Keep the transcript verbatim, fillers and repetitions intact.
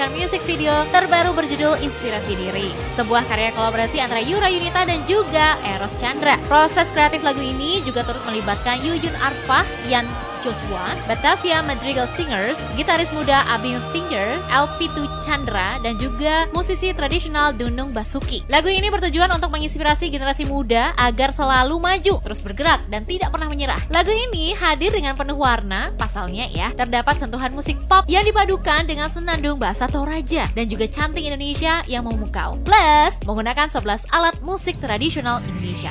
mengeluarkan music video terbaru berjudul Inspirasi Diri, sebuah karya kolaborasi antara Yura Yunita dan juga Eros Chandra. Proses kreatif lagu ini juga turut melibatkan Yujun Arfah, Yan Joshua, Batavia Madrigal Singers, gitaris muda Abim Finger, L P dua Chandra, dan juga musisi tradisional Dunung Basuki. Lagu ini bertujuan untuk menginspirasi generasi muda agar selalu maju, terus bergerak, dan tidak pernah menyerah. Lagu ini hadir dengan penuh warna, pasalnya ya, terdapat sentuhan musik pop yang dipadukan dengan senandung bahasa Toraja, dan juga cantik Indonesia yang memukau. Plus, menggunakan sebelas alat musik tradisional Indonesia.